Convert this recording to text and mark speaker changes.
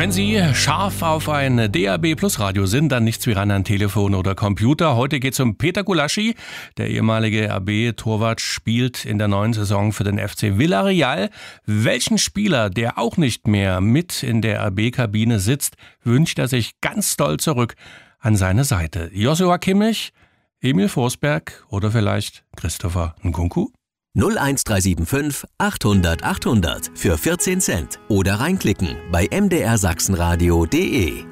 Speaker 1: Wenn Sie scharf auf ein DAB Plus Radio sind, dann nichts wie ran an Telefon oder Computer. Heute geht es um Peter Gulaschi. Der ehemalige AB-Torwart spielt in der neuen Saison für den FC Villarreal. Welchen Spieler, der auch nicht mehr mit in der AB-Kabine sitzt, wünscht er sich ganz doll zurück an seine Seite? Joshua Kimmich, Emil Forsberg oder vielleicht Christopher Nkunku?
Speaker 2: 01375 800 800 für 14 Cent oder reinklicken bei mdrsachsenradio.de.